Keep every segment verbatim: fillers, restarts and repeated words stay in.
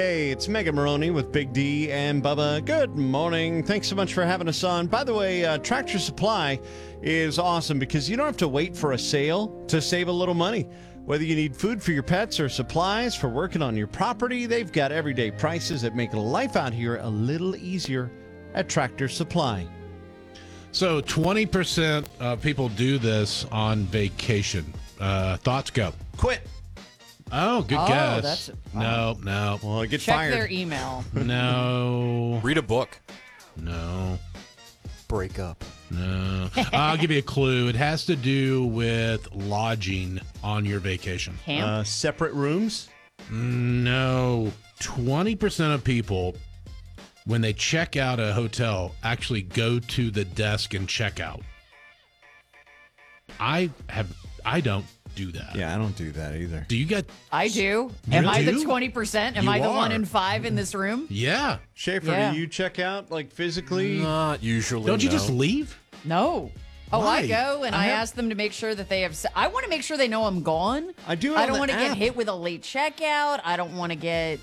Hey, it's Mega Maroney with Big D and Bubba. Good morning. Thanks so much for having us on. By the way, uh, Tractor Supply is awesome because you don't have to wait for a sale to save a little money. Whether you need food for your pets or supplies for working on your property, they've got everyday prices that make life out here a little easier at Tractor Supply. So twenty percent of people do this on vacation. Uh, thoughts go. Quit. Oh, good Oh, guess. that's- no, no, Well, get Check fired. their email. no, Read a book. no, Break up. no. I'll give you a clue. It has to do with lodging on your vacation. Camp? Uh, separate rooms? No, twenty percent of people, when they check out a hotel, actually go to the desk and check out. I have, I don't do that. Yeah, I don't do that either. Do you get? I do. Am You I the do? twenty percent? Am You I the one are. in five in this room? Yeah. Schaefer, Yeah. do you check out, like, physically? Not usually. Don't you no. just leave? No. Oh, Why? I go and I I, have- ask them to make sure that they have. I want to make sure they know I'm gone. I do it I on don't the want to get app. hit with a late checkout. I don't want to get.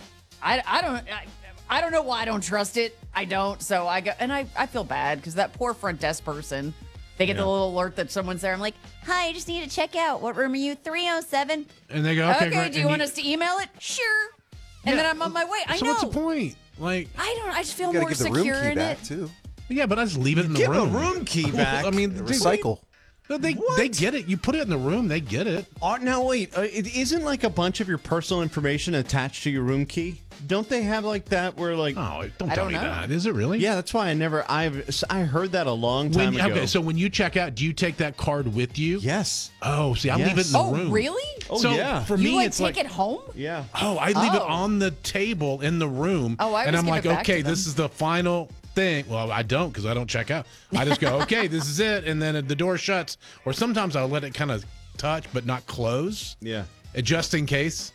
I, I don't. I, I don't know why I don't trust it. I don't. So I go and I, I feel bad because that poor front desk person. They get Yeah. the little alert that someone's there. I'm like, hi, I just need to check out. What room are you? three oh seven. And they go, okay, Okay, great. do you And want us to email it? Sure. And Yeah. then I'm on my way. I so know. what's the point? Like, I don't. I just feel You gotta more give the room secure key in back it. too. yeah, but I just leave it in the Give a room. room key Well, back. I mean, The they- recycle. No, they What? they get it. You put it in the room, they get it. Oh, now, wait. Uh, it isn't like a bunch of your personal information attached to your room key? Don't they have like that where, like... Oh, don't I tell don't me know. that. Is it really? Yeah, that's why I never... I've I heard that a long time When, ago. okay, so when you check out, do you take that card with you? Yes. Oh, see, I leave it Yes. in the Oh, room. really? Oh, so yeah. For you me, like it's take like, it home? Yeah. oh, I leave it Oh. on the table in the room. Oh, I and always I'm give like, it back to okay, them. this is the final thing. Well, I don't because I don't check out. I just go, okay, this is it, and then the door shuts. Or sometimes I'll let it kind of touch but not close, Yeah. uh, just in case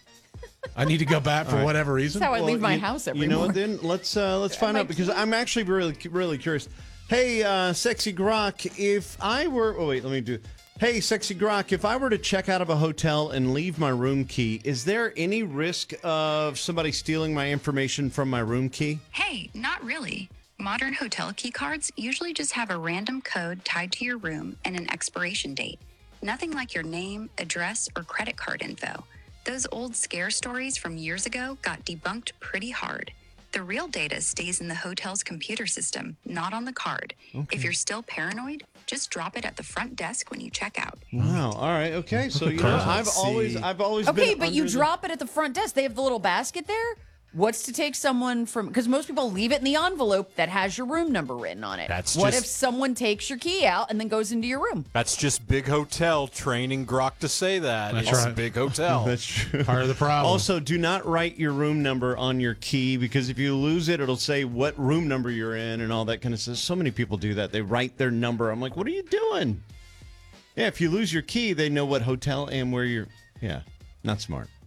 I need to go back for whatever reason. That's how I leave my you, house every You know what? morning. Then let's uh, let's find My out because key. I'm actually really really curious. Hey, uh, Sexy Grok, if I were oh wait, let me do. Hey, Sexy Grok, if I were to check out of a hotel and leave my room key, is there any risk of somebody stealing my information from my room key? Hey, not really. Modern hotel key cards usually just have a random code tied to your room and an expiration date. Nothing like your name, address, or credit card info. Those old scare stories from years ago got debunked pretty hard. The real data stays in the hotel's computer system, not on the card. If you're still paranoid, just drop it at the front desk when you check out. Wow. All right. Okay. So you know, I've Let's always see. I've always Okay, been but you under the- drop it at the front desk. They have the little basket there. What's to take someone from? Because most people leave it in the envelope that has your room number written on it. That's what just- if someone takes your key out and then goes into your room? That's just Big Hotel training Grok to say that. That's it's right. Big Hotel. That's true. Part of the problem. Also, do not write your room number on your key because if you lose it, it'll say what room number you're in and all that kind of stuff. So many people do that. They write their number. I'm like, what are you doing? Yeah, if you lose your key, they know what hotel and where you're. Yeah, not smart.